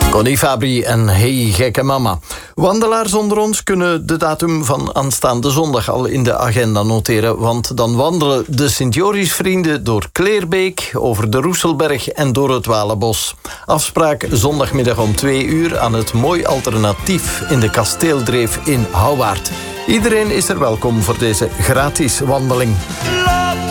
Connie Fabri en Hey Gekke Mama. Wandelaars onder ons kunnen de datum van aanstaande zondag al in de agenda noteren, want dan wandelen de Sint-Jorisvrienden door Kleerbeek, over de Roeselberg en door het Walenbos. Afspraak zondagmiddag om 2 uur aan het Mooi Alternatief in de Kasteeldreef in Houwaard. Iedereen is er welkom voor deze gratis wandeling.